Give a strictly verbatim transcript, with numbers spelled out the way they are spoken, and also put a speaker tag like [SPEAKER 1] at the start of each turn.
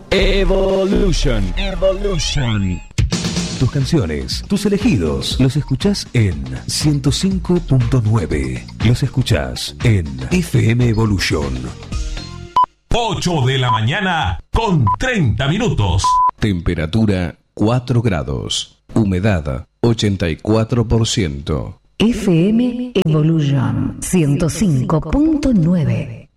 [SPEAKER 1] Evolution. Evolution.
[SPEAKER 2] Tus canciones, tus elegidos, los escuchás en ciento cinco punto nueve. Los escuchás en F M Evolution.
[SPEAKER 3] ocho de la mañana con treinta minutos.
[SPEAKER 2] Temperatura cuatro grados. Humedad ochenta y cuatro por ciento.
[SPEAKER 4] F M Evolution ciento cinco punto nueve.